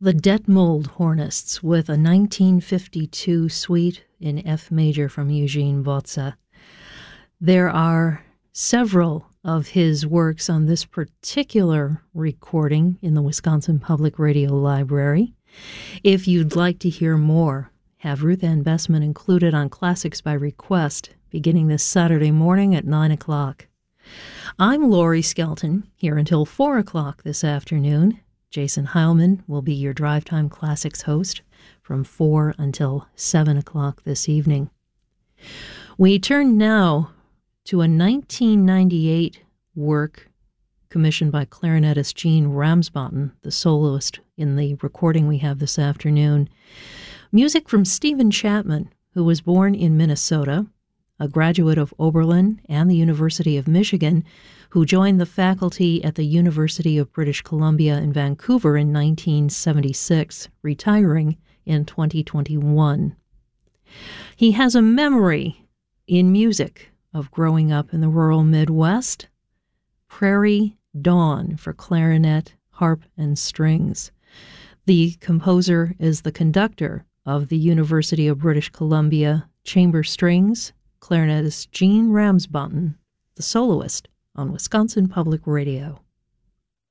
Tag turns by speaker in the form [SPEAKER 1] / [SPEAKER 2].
[SPEAKER 1] The Detmold Hornists with a 1952 suite in F major from Eugene Botza. There are several of his works on this particular recording in the Wisconsin Public Radio Library. If you'd like to hear more, have Ruth Ann Bessman included on Classics by Request beginning this Saturday morning at 9 o'clock. I'm Laurie Skelton, here until 4 o'clock this afternoon. Jason Heilman will be your Drive Time Classics host from 4 until 7 o'clock this evening. We turn now to a 1998 work commissioned by clarinetist Gene Ramsbotten, the soloist in the recording we have this afternoon. Music from Stephen Chapman, who was born in Minnesota, a graduate of Oberlin and the University of Michigan, who joined the faculty at the University of British Columbia in Vancouver in 1976, retiring in 2021. He has a memory in music of growing up in the rural Midwest. Prairie Dawn for clarinet, harp, and strings. The composer is the conductor of the University of British Columbia Chamber Strings, clarinetist Gene Ramsbotten, the soloist on Wisconsin Public Radio.